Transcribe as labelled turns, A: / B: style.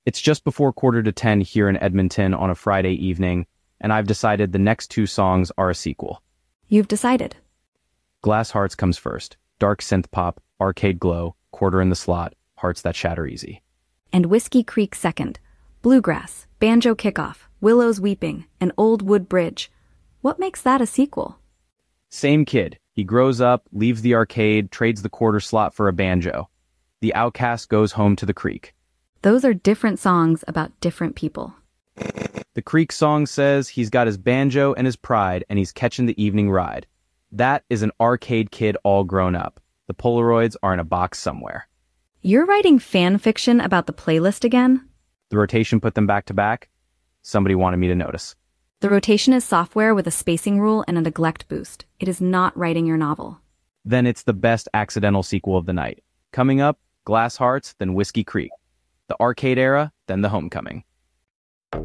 A: It's just before 9:45 here in Edmonton on a Friday evening, and I've decided the next two songs are a sequel.
B: You've decided.
A: Glass Hearts comes first. Dark synth pop, arcade glow, quarter in the slot, hearts that shatter easy.
B: And Whiskey Creek second. Bluegrass, banjo kickoff, willows weeping, an old wood bridge. What makes that a sequel?
A: Same kid. He grows up, leaves the arcade, trades the quarter slot for a banjo. The outcast goes home to the creek.
B: Those are different songs about different people.
A: The creek song says he's got his banjo and his pride and he's catching the evening ride. That is an arcade kid all grown up. The Polaroids are in a box somewhere.
B: You're writing fan fiction about the playlist again?
A: The rotation put them back to back. Somebody wanted me to notice.
B: The rotation is software with a spacing rule and a neglect boost. It is not writing your novel.
A: Then it's the best accidental sequel of the night. Coming up, Glass Hearts, then Whiskey Creek. The arcade era, then the homecoming.